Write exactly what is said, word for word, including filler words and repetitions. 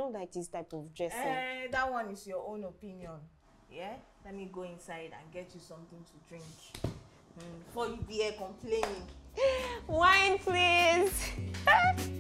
don't like this type of dressing. Eh, that one is your own opinion. Yeah? Let me go inside and get you something to drink. Mm, before you be here complaining. Wine, please.